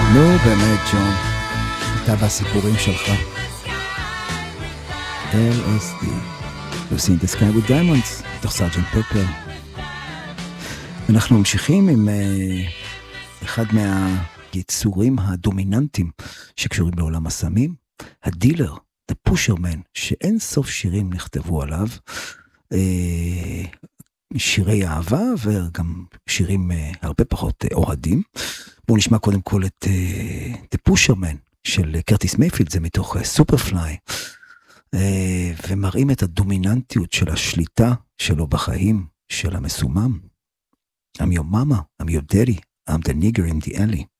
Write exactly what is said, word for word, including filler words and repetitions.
נו באמת ג'ון, אתה והסיפורים שלך. אל אס די, Lucy in the Sky with Diamonds, תוך סרג'נט פפר. אנחנו ממשיכים עם uh, אחד מהיצורים הדומיננטיים שקשורים לעולם הסמים, הדילר, the pusherman, שאין סוף שירים נכתבו עליו, uh, שירי אהבה וגם שירים uh, הרבה פחות uh, אוהדים. בואו נשמע קודם כל את uh, The Pusherman של קרטיס מייפילד, זה מתוך סופרפליי, uh, uh, ומראים את הדומיננטיות של השליטה שלו בחיים של המסומם. I'm your mama, I'm your daddy, I'm the nigger in the alley.